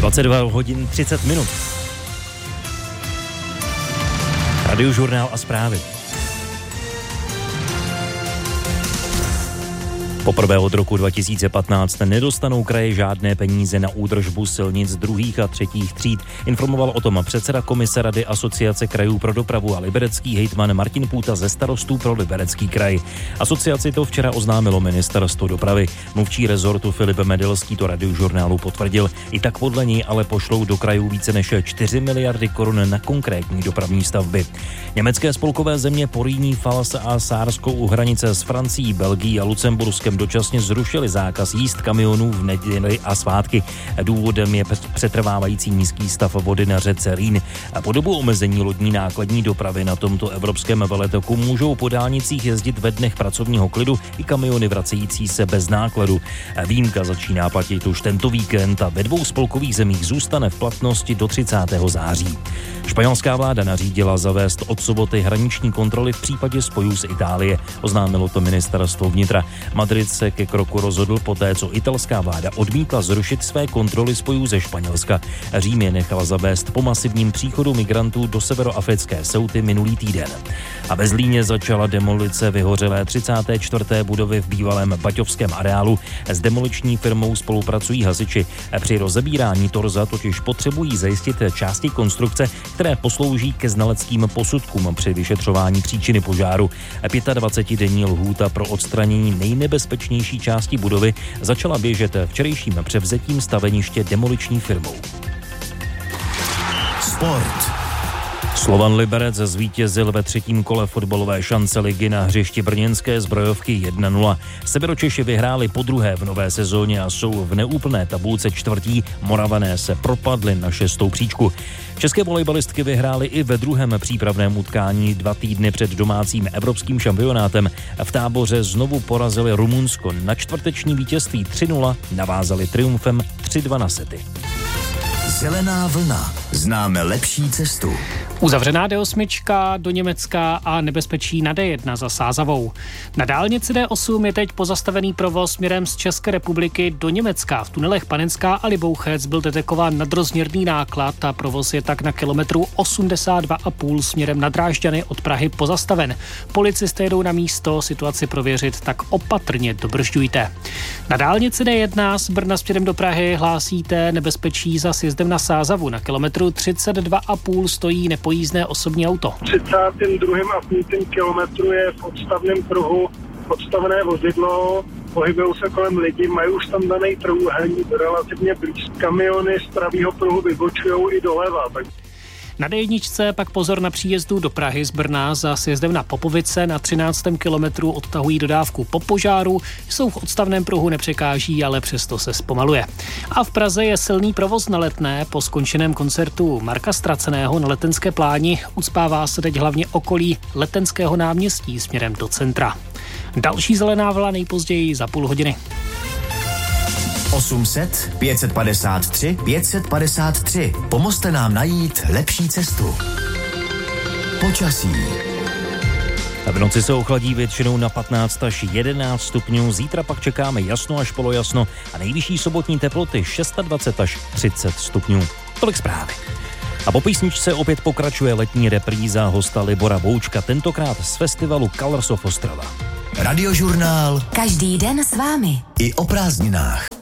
22 hodin 30 minut. Radiožurnál a zprávy. Poprvé od roku 2015 nedostanou kraje žádné peníze na údržbu silnic druhých a třetích tříd. Informoval o tom předseda komise Rady Asociace krajů pro dopravu a liberecký hejtman Martin Půta ze Starostů pro Liberecký kraj. Asociaci to včera oznámilo ministerstvo dopravy. Mluvčí rezortu Filip Medilský to Radiožurnálu potvrdil. I tak podle něj ale pošlou do krajů více než 4 miliardy korun na konkrétní dopravní stavby. Německé spolkové země Porýní, Fals a Sársko u hranice s Francií, Belgií a Lucemburskem dočasně zrušili zákaz jízd kamionů v neděli a svátky. Důvodem je přetrvávající nízký stav vody na řece Rýn. Po dobu omezení lodní nákladní dopravy na tomto evropském veletoku můžou po dálnicích jezdit ve dnech pracovního klidu i kamiony vracející se bez nákladu. Výjimka začíná platit už tento víkend a ve 2 spolkových zemích zůstane v platnosti do 30. září. Španělská vláda nařídila zavést od soboty hraniční kontroly v případě spojů z Itálie. Oznámilo to ministerstvo vnitra. Madrid se ke kroku rozhodl poté, co italská vláda odmítla zrušit své kontroly spojů ze Španělska. Řím je nechal zavést po masivním příchodu migrantů do severoafrické Ceuty minulý týden. A ve Zlíně začala demolice vyhořelé 34. budovy v bývalém baťovském areálu. S demoliční firmou spolupracují hasiči. Při rozebírání torza totiž potřebují zajistit části konstrukce, které poslouží ke znaleckým posudkům při vyšetřování příčiny požáru. 25denní lhůta pro odstranění nejnebezpečnější části budovy začala běžet včerejším převzetím staveniště demoliční firmou. Sport. Slovan Liberec zvítězil ve 3. kole fotbalové šance ligy na hřišti brněnské Zbrojovky 1-0. Severočeši vyhráli podruhé v nové sezóně a jsou v neúplné tabulce čtvrtí. Moravané se propadli na 6. příčku. České volejbalistky vyhrály i ve druhém přípravném utkání 2 týdny před domácím evropským šampionátem. V Táboře znovu porazili Rumunsko. Na čtvrteční vítězství 3-0 navázali triumfem 3-2 na sety. Zelená vlna. Známe lepší cestu. Uzavřená D8 do Německa a nebezpečí na D1 za Sázavou. Na dálnici D8 je teď pozastavený provoz směrem z České republiky do Německa. V tunelech Panenská a Libouchec byl detekován nadrozměrný náklad a provoz je tak na kilometru 82,5 směrem na Drážďany od Prahy pozastaven. Policisté jedou na místo situaci prověřit, tak opatrně dobržďujte. Na dálnici D1 z Brna směrem do Prahy hlásíte nebezpečí za sjezdem na Sázavu. Na kilometru 32,5 stojí nepojízdné osobní auto. 32,5 kilometru je v odstavném pruhu odstavené vozidlo, pohybují se kolem lidi, mají už tam daný průhledník relativně blízko. Kamiony z pravého pruhu vybočujou i doleva. Na D1 pak pozor na příjezdu do Prahy z Brna za sjezdem na Popovice. Na 13. kilometru odtahují dodávku po požáru, jsou v odstavném pruhu, nepřekáží, ale přesto se zpomaluje. A v Praze je silný provoz na Letné. Po skončeném koncertu Marka Straceného na Letenské pláni ucpává se teď hlavně okolí Letenského náměstí směrem do centra. Další zelená vlna nejpozději za půl hodiny. 800 553 553. Pomozte nám najít lepší cestu. Počasí. V noci se ochladí většinou na 15 až 11 stupňů. Zítra pak čekáme jasno až polojasno a nejvyšší sobotní teploty 26 až 30 stupňů. Tolik zprávy. A po písničce opět pokračuje letní repríza hosta Libora Boučka, tentokrát z festivalu Colors of Ostrava. Radiožurnál. Každý den s vámi. I o prázdninách.